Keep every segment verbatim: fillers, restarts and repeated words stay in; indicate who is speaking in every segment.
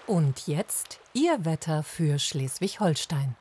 Speaker 1: Und jetzt Ihr Wetter für Schleswig-Holstein.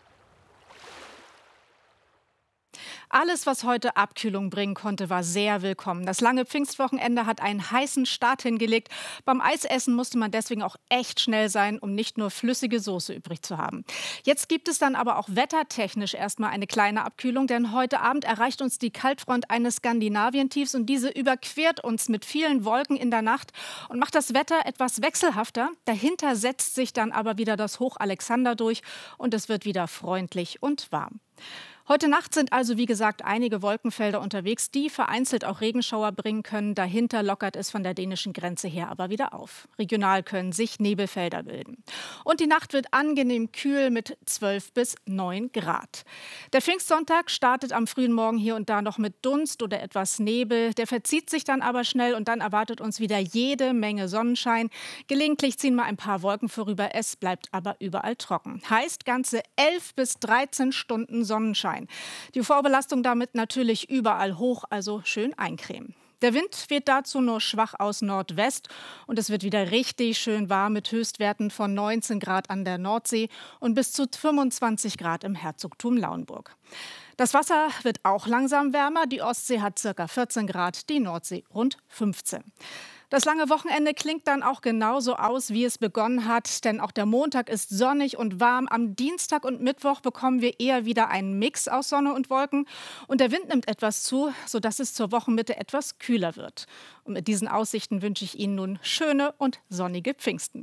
Speaker 2: Alles, was heute Abkühlung bringen konnte, war sehr willkommen. Das lange Pfingstwochenende hat einen heißen Start hingelegt. Beim Eisessen musste man deswegen auch echt schnell sein, um nicht nur flüssige Soße übrig zu haben. Jetzt gibt es dann aber auch wettertechnisch erstmal eine kleine Abkühlung, denn heute Abend erreicht uns die Kaltfront eines Skandinavientiefs und diese überquert uns mit vielen Wolken in der Nacht und macht das Wetter etwas wechselhafter. Dahinter setzt sich dann aber wieder das Hoch Alexander durch und es wird wieder freundlich und warm. Heute Nacht sind also, wie gesagt, einige Wolkenfelder unterwegs, die vereinzelt auch Regenschauer bringen können. Dahinter lockert es von der dänischen Grenze her aber wieder auf. Regional können sich Nebelfelder bilden. Und die Nacht wird angenehm kühl mit zwölf bis neun Grad. Der Pfingstsonntag startet am frühen Morgen hier und da noch mit Dunst oder etwas Nebel. Der verzieht sich dann aber schnell und dann erwartet uns wieder jede Menge Sonnenschein. Gelegentlich ziehen mal ein paar Wolken vorüber, es bleibt aber überall trocken. Heißt ganze elf bis dreizehn Stunden Sonnenschein. Die U V-Belastung damit natürlich überall hoch, also schön eincremen. Der Wind weht dazu nur schwach aus Nordwest und es wird wieder richtig schön warm mit Höchstwerten von neunzehn Grad an der Nordsee und bis zu fünfundzwanzig Grad im Herzogtum Lauenburg. Das Wasser wird auch langsam wärmer. Die Ostsee hat ca. vierzehn Grad, die Nordsee rund fünfzehn. Das lange Wochenende klingt dann auch genauso aus, wie es begonnen hat, denn auch der Montag ist sonnig und warm. Am Dienstag und Mittwoch bekommen wir eher wieder einen Mix aus Sonne und Wolken und der Wind nimmt etwas zu, sodass es zur Wochenmitte etwas kühler wird. Und mit diesen Aussichten wünsche ich Ihnen nun schöne und sonnige Pfingsten.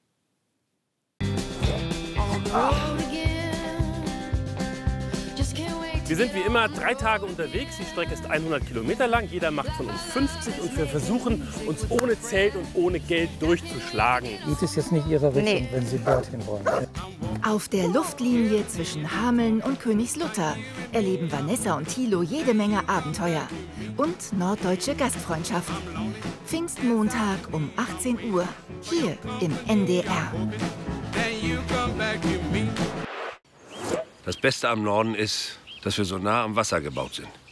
Speaker 3: Wir sind wie immer drei Tage unterwegs. Die Strecke ist hundert Kilometer lang. Jeder macht von uns fünfzig und wir versuchen, uns ohne Zelt und ohne Geld durchzuschlagen.
Speaker 4: Geht es jetzt nicht Ihre Richtung,
Speaker 5: Nee.
Speaker 4: wenn Sie dorthin wollen?
Speaker 5: Auf der Luftlinie zwischen Hameln und Königslutter erleben Vanessa und Thilo jede Menge Abenteuer und norddeutsche Gastfreundschaft. Pfingstmontag um achtzehn Uhr, hier im N D R.
Speaker 6: Das Beste am Norden ist, dass wir so nah am Wasser gebaut sind.